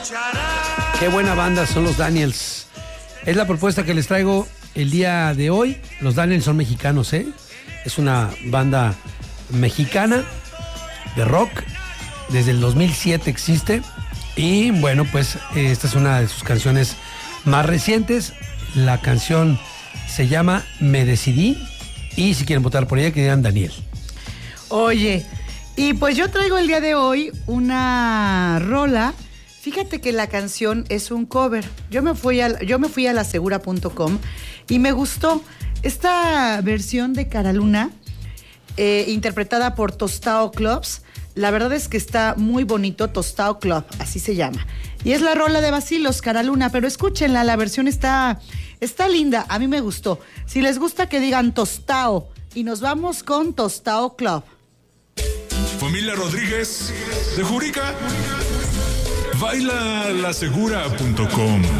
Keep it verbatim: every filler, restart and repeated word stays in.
Qué buena banda son los Daniels. Es la propuesta que les traigo el día de hoy. Los Daniels son mexicanos, ¿eh? Es una banda mexicana de rock. Desde el dos mil siete existe. Y bueno, pues esta es una de sus canciones más recientes. La canción se llama Me Decidí. Y si quieren votar por ella, que digan Daniel. Oye, y pues yo traigo el día de hoy una rola. Fíjate que la canción es un cover. Yo me fui a, yo me fui a la segura punto com y me gustó esta versión de Cara Luna, eh, interpretada por Tostao Clubs. La verdad es que está muy bonito, Tostao Club, así se llama. Y es la rola de Bacilos, Cara Luna, pero escúchenla, la versión está, está linda, a mí me gustó. Si les gusta que digan Tostao, y nos vamos con Tostao Club. Familia Rodríguez de Jurica, baila la segura punto com.